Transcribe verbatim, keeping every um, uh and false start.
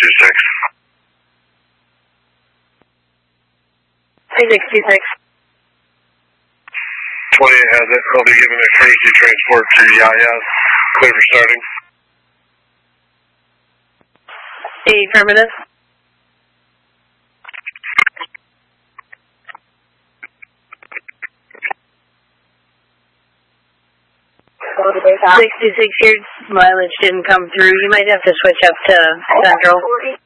sixty-six. sixty-six. twenty-eight has it. I'll be giving a courtesy transport to Yayas. Clear for starting. Affirmative. sixty-six, your mileage didn't come through. You might have to switch up to Central.